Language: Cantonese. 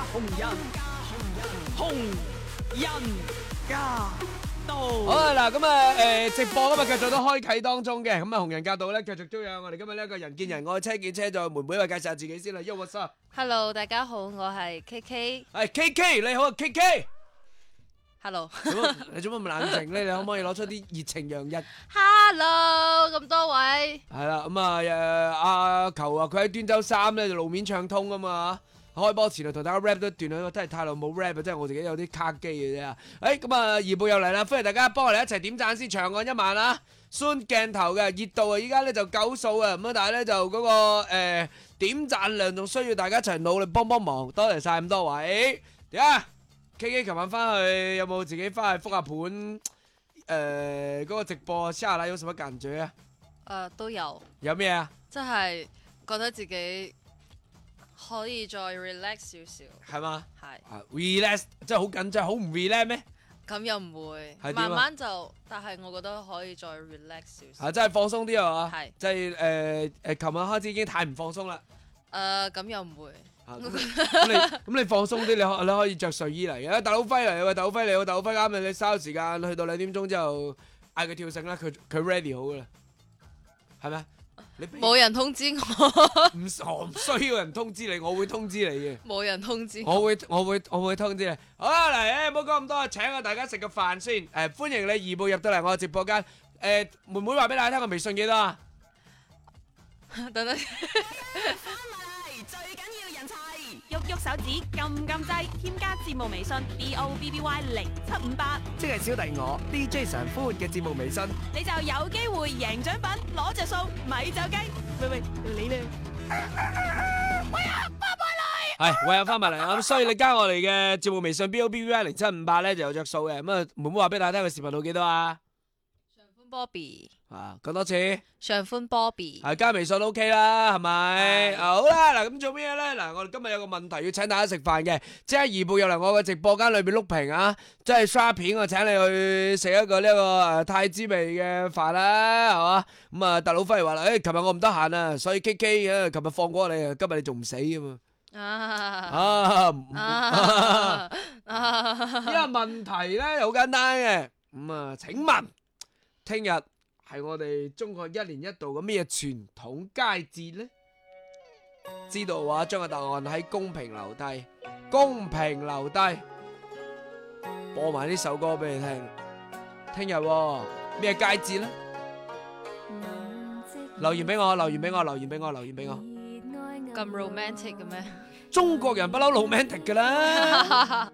紅人駕到。 好啦，嗱咁啊，直播今日繼續都開啟當中嘅，咁啊，紅人駕到咧，繼續都有我哋今日呢一個人見人愛車見車載妹妹，介紹下自己先啦。Yo what's up？ Hello， 大家好，我係 KK。 係 KK，你好啊 KK。 Hello， 你做乜咁冷靜咧？你可唔可以攞出啲熱情洋溢？ Hello，咁多位。 係啦，咁啊阿球啊，佢喺端州3咧就路面暢通啊嘛。開波前就同大家 rap 咗一段啊，真係太耐冇 rap 啊，真係我自己有啲卡機嘅啫。咁啊，二部又嚟啦，歡迎大家幫我哋一齊點讚先，長按1萬啊！Soon 鏡頭嘅熱度啊，依家咧就9數啊，咁啊，但係咧就嗰個點讚量仲需要大家一齊努力幫忙，多謝晒咁多位。點啊？KK 琴晚翻去有冇自己翻去覆下盤？嗰個直播下來有什麼感覺啊？ 都有。 有咩啊？ 即係覺得自己可以再 relax 少少。 係嘛？ 係。 relax 真係好緊張，好唔 relax 咩？ 咁又唔會， 係點啊慢慢就，但係我覺得可以再 relax 少少。 真係放鬆啲啊嘛？ 係。 即係琴晚開始已經太唔放鬆啦。 咁又唔會。 咁你放鬆啲，你可以着睡衣嚟嘅。大佬輝嚟喎，大佬輝嚟喎，大佬輝啱你稍時間去到2點鐘之後嗌佢跳繩啦，佢 ready 好噶啦，係咪？你冇人通知我。 唔需要人通知你，我會通知你嘅。 冇人通知我會通知你。好啦，嚟唔好講咁多，請我大家食個飯先。歡迎你二部入到嚟我嘅直播間。妹妹話俾大家聽，我微信幾多啊？ 等等。 喐喐手指，撳掣，添加節目微信 BOBBY0758， 即係小弟我 DJ 常歡嘅節目微信， 你就有機會贏獎品，攞着數，咪走雞。喂，你咧？ 係，我又翻埋嚟咁，所以你加我哋嘅節目微信 BOBBY0758咧就有着數嘅。咁啊，妹妹話俾大家聽，個視頻號幾多啊？ 上歡 Bobby。 講多次。 上歡 Bobby。 係加微信 OK 啦，係咪？好啦，嗱咁做咩咧？嗱，我哋今日有個問題要請大家食飯嘅，即係二部入嚟我嘅直播間裏邊碌屏啊，即係刷片，我請你去食一個呢個太滋味嘅飯啦，係嘛？咁啊，大佬輝話啦，琴日我唔得閒啊，所以 KK 琴日放過你啊，今日你仲唔死啊嘛？呢個問題咧好簡單嘅，咁啊，請問聽日係我哋中國1年1度嘅咩傳統佳節呢？知道嘅話，將個答案喺公屏留低，公屏留低，播埋呢首歌俾你聽。聽日咩佳節呢？留言俾我，留言俾我，留言俾我，留言俾我。 咁 romantic 嘅咩？ 中國人不嬲 romantic 噶啦。